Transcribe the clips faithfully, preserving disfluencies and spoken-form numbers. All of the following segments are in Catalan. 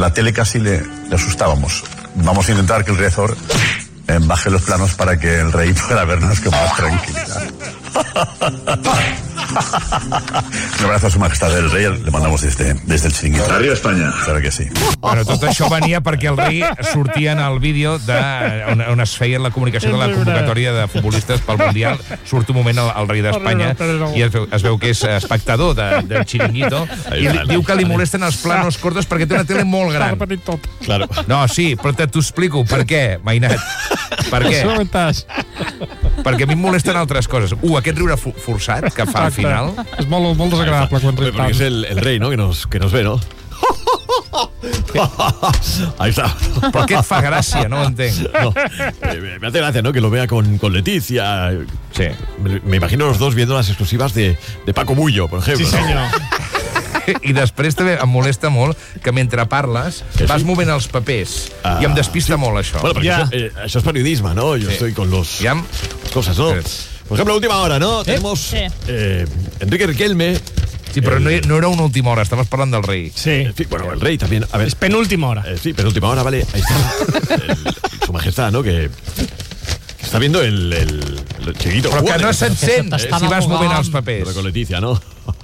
la tele casi le, le asustábamos. Vamos a intentar que el redactor eh, baje los planos para que el rey pueda vernos con más tranquilidad. Un abrazo a su majestad el rei, le mandamos desde, desde el chiringuito. Arriba Espanya. Claro que sí. Bueno, tot això venia perquè el rei sortia en el vídeo de, on, on es feia la comunicació de la convocatòria de futbolistes pel Mundial. Surt un moment el, el rei d'Espanya i es veu, es veu que és espectador de, del chiringuito i li, diu que li molesten els planos cortos perquè té una tele molt gran. Claro. No, sí, però t'ho explico. Per què, Mainat? Per què? Perquè a mi em molesten altres coses. Un, aquest riure forçat que fa al final. És molt, molt desagradable quan riu tant. Perquè és el, el rei, ¿no? Que nos, que nos ve, ¿no? Ahí está. ¿Por qué fa gracia? No lo entiendo. No, eh, me hace gracia, ¿no? Que lo vea con, con Leticia. Sí. Me, me imagino los dos viendo las exclusivas de, de Paco Bullo, por ejemplo. Sí, senyor. I després també em molesta molt que mentre parles que vas sí? movent els papers ah, i em despista sí. molt això. Bueno, perquè ja. això, eh, això és periodisme, ¿no? Yo sí. estoy con los ja. cosas, ¿no? Sí. Por ejemplo, última hora, ¿no? ¿Eh? Tenemos sí. eh, Enrique Riquelme. Sí, però no, no era una última hora, estaves parlant del rei. Sí. En fin, bueno, el rei también. A ver. Es penúltima hora. Eh, sí, penúltima hora, vale. Ahí está. el, su majestad, ¿no? Que, que está viendo el, el, el chiquito. Però que no se't sent eh, si vas movent els papers. Pero con Leticia, ¿no?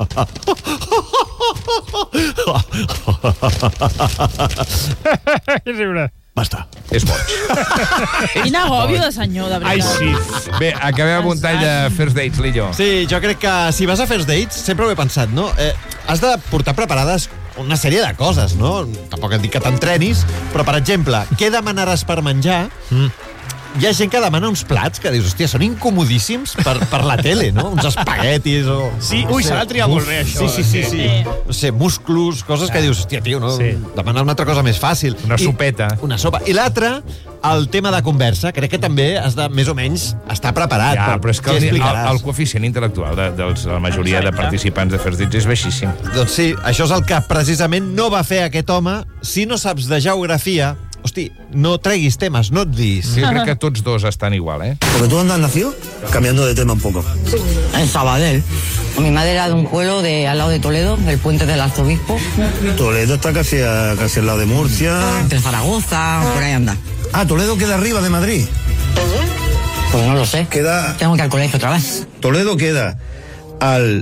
Que riure. Basta. És boig. Quin agòbio de senyor, de Ai, veritat. sí. Bé, acabem amb un tall de First Dates, Lillo. Sí, jo crec que si vas a First Dates, sempre ho he pensat, no? Eh, has de portar preparades una sèrie de coses, no? Tampoc et dic que t'entrenis, però, per exemple, què demanaràs per menjar? Mm. Hi ha gent que demana uns plats que dius, hòstia, són incomodíssims per, per la tele, no? Uns espaguetis o... Sí, ui, s'ha de triar molt bé, això. Sí, sí, sí. sí. Sí. No sé, musclos, coses que dius, hòstia, tio, no? Sí. Demanar una altra cosa més fàcil. Una I, sopeta. Una sopa. I l'altre, el tema de conversa. Crec que també has de, més o menys, estar preparat. Ja, per, però és que el, el, el coeficient intel·lectual de, de la majoria Exacte. de participants de First Dates és baixíssim. Doncs sí, això és el que precisament no va fer aquest home. Si no saps de geografia, hosti, no treguis temes, no et dis. Jo crec que tots dos estan igual, eh? Porque tú dónde has nacido, cambiando de tema un poco. En Sabadell. Mi madre era de un pueblo de al lado de Toledo, el puente del arzobispo. Toledo está casi, a, casi al lado de Murcia. Entre Zaragoza, por ahí anda. Ah, Toledo queda arriba de Madrid. Pues no lo sé. Queda... Tengo que ir al colegio otra vez. Toledo queda al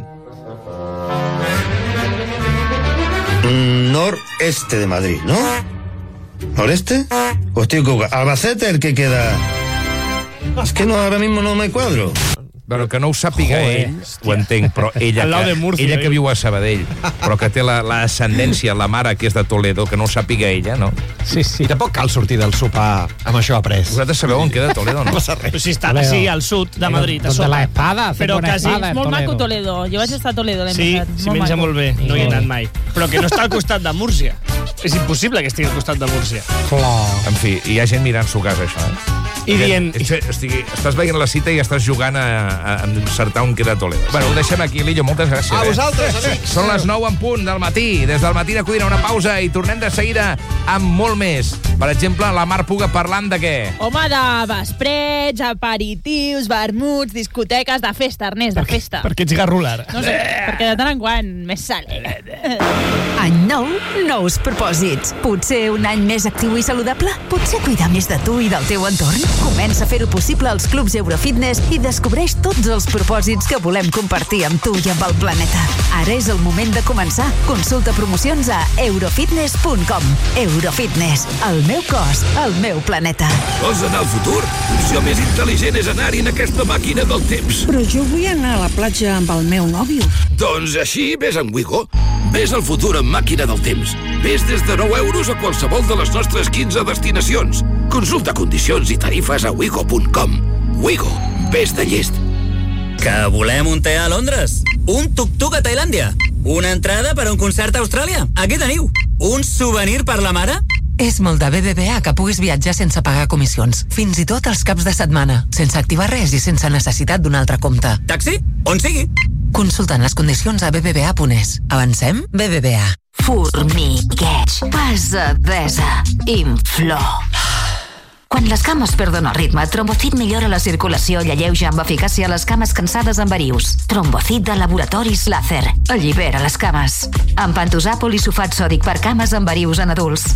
noreste de Madrid, ¿no? ¿Noreste? O estoy equivocado. Albacete el que queda... Es que no, ahora mismo no me cuadro. Bueno, que no ho sàpiga Joder, ell, ho entenc, però ella Al lado que, de Murcia, ella que eh? viu a Sabadell, però que té l'ascendència, la, la mare que és de Toledo, que no ho sàpiga ella, no? Sí, sí. I tampoc cal sortir del sopar amb això après. Vosaltres sabeu on queda Toledo, no? No passa res. Però si està sí, al sud de Madrid, a Donde sota. la espada, hace Però buena quasi- espada en Molt Toledo. maco Toledo. Jo vaig estar a Toledo l'any Sí, passat. s'hi menja molt bé. No hi he anat mai. Però que no està al costat de Múrcia. És impossible que estigui al costat de Múrcia. En fi, hi ha gent mirant-s'ho a casa, això, eh? I dient... Ets, estigui, estàs veient la cita i estàs jugant a, a, a encertar on queda Toledo. Bueno, ho deixem aquí, Lillo, moltes gràcies. A eh? vosaltres, amics. Són les nou en punt del matí. Des del matí acudint a una pausa i tornem de seguida amb molt més. Per exemple, la Mar Puga parlant de què? Home, de vesprets, aperitius, vermuts, discoteques, de festa, Ernest, de festa. Perquè ets garrular. No sé, perquè de tant en quant més sale. Any nou, nous propòsits. Potser un any més actiu i saludable? Potser cuidar més de tu i del teu entorn? Comença a fer-ho possible als clubs Eurofitness i descobreix tots els propòsits que volem compartir amb tu i amb el planeta. Ara és el moment de començar. Consulta promocions a eurofitness punt com. Eurofitness. El meu cos, el meu planeta. Vols anar al futur? L'opció més intel·ligent és anar-hi en aquesta màquina del temps. Però jo vull anar a la platja amb el meu nòvio. Doncs així vés en Wigo. Vés al futur amb màquina del temps. Vés des de nou euros a qualsevol de les nostres quinze destinacions. Consulta condicions i tarifes a wigo punt com. Wigo, vés de llest. Que volem un te a Londres? Un tuk-tuk a Tailàndia? Una entrada per a un concert a Austràlia? Aquí teniu. Un souvenir per la mare? És molt de B B V A que puguis viatjar sense pagar comissions, fins i tot els caps de setmana, sense activar res i sense necessitat d'un altre compte. Taxi? On sigui? Consultant les condicions a b b v a punt es. Avancem? B B V A. Formigueig, pesadesa, inflor. Quan les cames perden el ritme, Trombocid millora la circulació i alleuja amb eficàcia les cames cansades amb verius. Trombocid de Laboratoris Láser. Allibera les cames. Amb pantosà polisulfat sòdic per cames amb verius en adults.